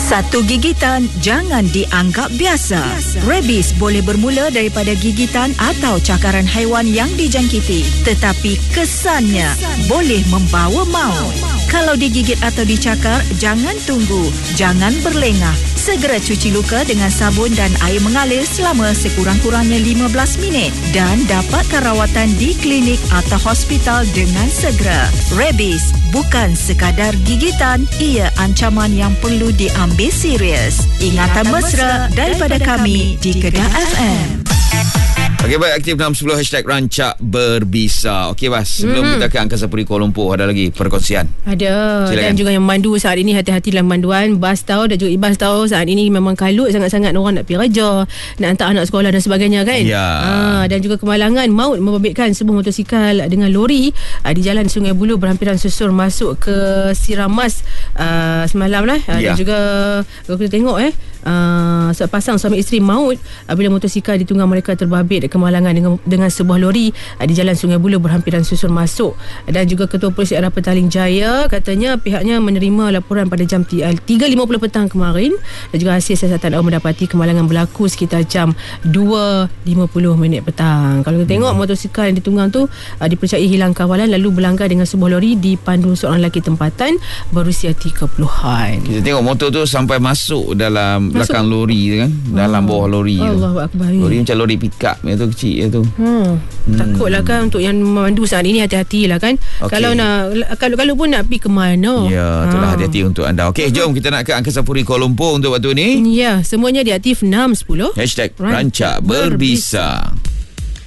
Satu gigitan jangan dianggap biasa. Rabies boleh bermula daripada gigitan atau cakaran haiwan yang dijangkiti, tetapi kesannya boleh membawa maut. Kalau digigit atau dicakar, jangan tunggu, jangan berlengah. Segera cuci luka dengan sabun dan air mengalir selama sekurang-kurangnya 15 minit dan dapatkan rawatan di klinik atau hospital dengan segera. Rabies bukan sekadar gigitan, ia ancaman yang perlu diambil serius. Ingatan mesra daripada kami di Kedah FM. Okey, baik, aktif 610 hashtag Rancak Berbisa. Okey, Bas, sebelum kita ke Angkasa Puri Kuala Lumpur, ada lagi perkongsian? Ada. Silakan. Dan juga yang memandu saat ini, hati-hati dalam manduan. Bas tahu dan juga ibas tahu saat ini memang kalut sangat-sangat orang nak pergi kerja, nak hantar anak sekolah dan sebagainya kan. Ya. Dan juga kemalangan maut membabitkan sebuah motosikal dengan lori di Jalan Sungai Buloh berhampiran susur masuk ke Siramas semalam lah. Dan juga kalau kita tengok sepasang suami isteri maut bila motosikal di tunggang mereka terbabit kemalangan dengan sebuah lori di Jalan Sungai Buloh berhampiran susur masuk. Dan juga Ketua Polis Daerah Petaling Jaya katanya pihaknya menerima laporan pada jam 3.50 petang kemarin dan juga hasil siasatan awal mendapati kemalangan berlaku sekitar jam 2.50 petang. Kalau kita tengok motosikal yang ditunggang tu dipercayai hilang kawalan lalu berlanggar dengan sebuah lori dipandu seorang lelaki tempatan berusia 30-an. Kita tengok motor tu sampai masuk dalam belakang lori kan, dalam bawah lori tu. Allahuakbar. Lori macam lori pick up tu, kecil tu. Takutlah kan untuk yang memandu saat ini, hati-hatilah kan. Okay. Kalau pun nak pergi ke mana. Ya, itulah hati-hati untuk anda. Okey, jom kita nak ke Angkasa Puri Kuala Lumpur untuk waktu ni. Ya, semuanya di aktif 610 hashtag Rancak Berbisa.